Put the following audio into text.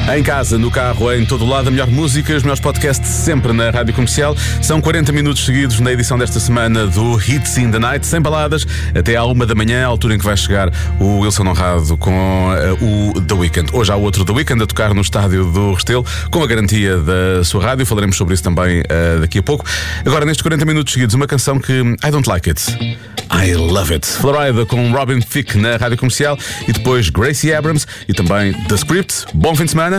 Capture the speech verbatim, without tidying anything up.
Em casa, no carro, em todo lado, a melhor música, os melhores podcasts sempre na Rádio Comercial. São quarenta minutos seguidos na edição desta semana do Hits in the Night, sem baladas, até à uma da manhã, a altura em que vai chegar o Wilson Honrado com uh, o The Weeknd. Hoje há outro The Weeknd a tocar no estádio do Restelo, com a garantia da sua rádio. Falaremos sobre isso também uh, daqui a pouco. Agora, nestes quarenta minutos seguidos, uma canção que I don't like it. I love it. Florida com Robin Thicke na Rádio Comercial e depois Gracie Abrams e também The Script. Bom fim de semana.